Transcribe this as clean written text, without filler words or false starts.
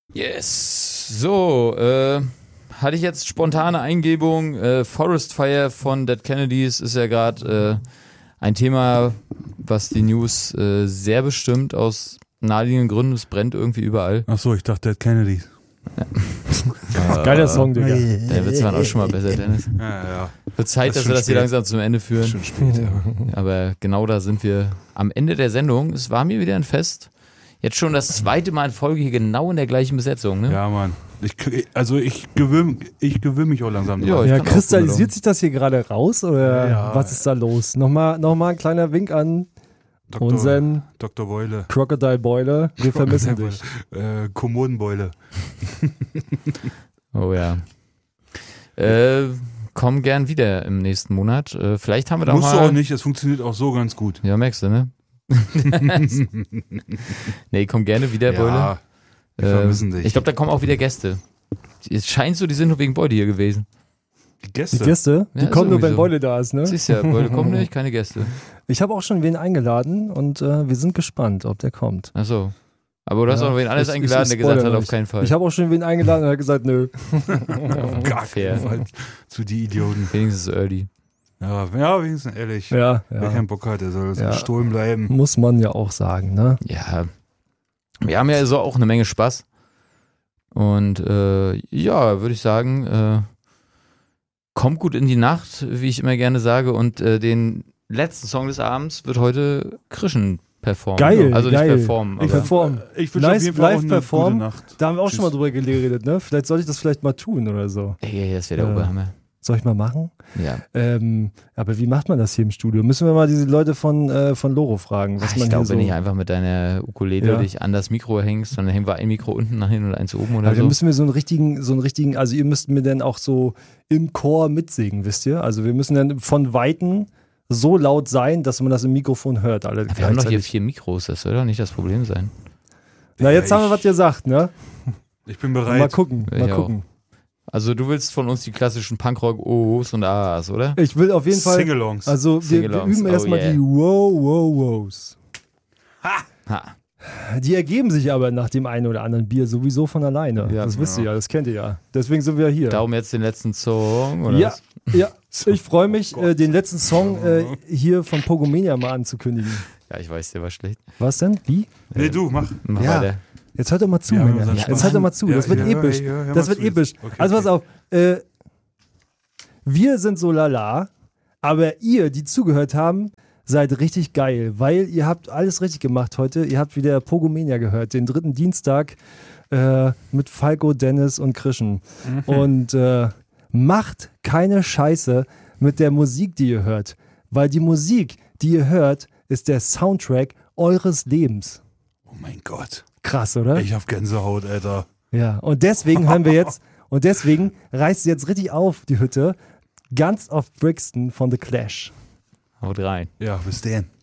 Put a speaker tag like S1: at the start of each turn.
S1: Yes. So, hatte ich jetzt spontane Eingebung. Forest Fire von Dead Kennedys ist ja gerade ein Thema, was die News sehr bestimmt aus naheliegenden Gründen. Es brennt irgendwie überall.
S2: Achso, ich dachte Dead Kennedys.
S3: Geiler Song, Digga.
S1: Der Witz war auch schon mal besser, Dennis.
S2: Ja.
S1: Wird Zeit, dass wir das hier langsam zum Ende führen.
S2: Schon spät, ja.
S1: Aber genau da sind wir am Ende der Sendung. Es war mir wieder ein Fest. Jetzt schon das zweite Mal in Folge hier genau in der gleichen Besetzung, ne?
S2: Ja, Mann. Ich gewöhne mich auch langsam
S1: Ja,
S2: dran.
S1: ich
S3: Ja,
S1: kann auch
S3: kristallisiert sich das hier gerade raus oder
S2: Ja.
S3: was ist da los? Nochmal ein kleiner Wink an unseren
S2: Dr. Beule.
S3: Crocodile Boiler. Wir vermissen dich.
S2: Kommodenbeule.
S1: Oh ja. Komm gern wieder im nächsten Monat. Vielleicht haben wir da
S2: Musst du
S1: mal...
S2: auch nicht, es funktioniert auch so ganz gut.
S1: Ja, merkst du, ne? Nee, komm gerne wieder, Beule.
S2: Ja, wir vermissen dich.
S1: Ich glaube, da kommen auch wieder Gäste. Es scheint so, die sind nur wegen Beule hier gewesen.
S2: Die Gäste.
S3: Die Gäste, die
S1: Ja,
S3: kommen
S1: ist
S3: nur, wenn
S1: irgendwie so.
S3: Beule da ist, ne?
S1: Siehst ja, Beule kommt nicht, keine Gäste.
S3: Ich habe auch schon wen eingeladen und wir sind gespannt, ob der kommt.
S1: Achso. Aber du hast auch noch wen anderes
S3: Ich
S1: eingeladen, der gesagt hat,
S3: spoilere
S1: auf
S3: nicht.
S1: keinen Fall.
S3: Ich habe auch schon wen eingeladen und er hat gesagt, nö.
S2: Gar
S1: Fair.
S2: keinen Fall zu die Idioten.
S1: Wenigstens early.
S2: Ja, wenigstens ehrlich.
S3: Ja,
S2: Wer
S3: ja.
S2: keinen Bock hat, der soll
S3: Ja.
S2: gestohlen bleiben.
S3: Muss man ja auch sagen, ne?
S1: Ja. Wir haben ja so auch eine Menge Spaß. Und ja, würde ich sagen, kommt gut in die Nacht, wie ich immer gerne sage. Und den letzten Song des Abends wird heute Krischen performen.
S3: Geil,
S1: Also
S3: geil.
S1: nicht performen,
S3: Ich
S1: aber
S3: perform.
S2: Ich wünsche auf jeden Fall auch
S3: Live
S2: eine
S3: perform.
S2: gute Nacht.
S3: Da haben wir auch
S2: Tschüss.
S3: schon mal drüber geredet, ne? Vielleicht sollte ich das vielleicht mal tun oder so.
S1: ey, das wäre der
S3: Ja.
S1: Oberhammer.
S3: Soll ich mal machen?
S1: Ja.
S3: Aber wie macht man das hier im Studio? Müssen wir mal diese Leute von Loro fragen, was
S1: Ich
S3: man
S1: glaube,
S3: hier so...
S1: wenn ich einfach mit deiner Ukulele
S3: Ja.
S1: dich an das Mikro hängst, dann hängen wir ein Mikro unten nach hin und eins oben oder
S3: Aber dann
S1: so.
S3: müssen wir so einen richtigen, also ihr müsst mir dann auch so im Chor mitsingen, wisst ihr? Also wir müssen dann von Weitem so laut sein, dass man das im Mikrofon hört. Alle
S1: Wir haben doch hier
S3: gleichzeitig.
S1: 4 Mikros, das soll doch nicht das Problem sein.
S3: Na, jetzt haben wir,
S2: Ich-
S3: was ihr sagt, ne?
S2: Ich bin bereit.
S3: Mal gucken,
S1: Ich
S3: mal
S1: auch.
S3: gucken.
S1: Also du willst von uns die klassischen Punkrock-O's und A's, oder?
S3: Ich will auf jeden Fall,
S2: Singalongs.
S3: also wir
S1: Sing-alongs,
S3: üben
S1: oh
S3: erstmal
S1: yeah.
S3: die Wow-Wow-Wows.
S1: Ha.
S3: Die ergeben sich aber nach dem einen oder anderen Bier sowieso von alleine.
S1: Ja,
S3: das wisst ihr ja, das kennt ihr ja. Deswegen sind wir hier.
S1: Darum jetzt den letzten Song, oder
S3: Ja,
S1: was?
S3: ja. Ich freue mich, den letzten Song hier von Pogomania mal anzukündigen.
S1: Ja, ich weiß, der war schlecht.
S3: Was denn? Wie?
S2: Nee, du, mach.
S1: Mach
S3: Ja.
S1: weiter.
S3: Jetzt hört doch mal zu,
S2: Wir haben
S3: Männer.
S2: unseren
S3: Jetzt
S2: Spaß.
S3: hört doch mal zu. Das
S2: Ja,
S3: wird
S2: ja,
S3: episch.
S2: ja, hör mal
S3: Das wird
S2: zu jetzt.
S3: episch.
S2: Okay,
S3: Also pass
S2: okay.
S3: auf. Wir sind so lala, aber ihr, die zugehört haben, seid richtig geil, weil ihr habt alles richtig gemacht heute. Ihr habt wieder Pogomania gehört, den 3. Dienstag mit Falco, Dennis und Krischen. Und macht keine Scheiße mit der Musik, die ihr hört, weil die Musik, die ihr hört, ist der Soundtrack eures Lebens.
S2: Oh mein Gott.
S3: Krass, oder?
S2: Ich hab Gänsehaut, Alter.
S3: Ja, und deswegen hören wir jetzt, und deswegen reißt sie jetzt richtig auf, die Hütte, Guns of Brixton von The Clash.
S1: Haut rein.
S2: Ja, bis denn.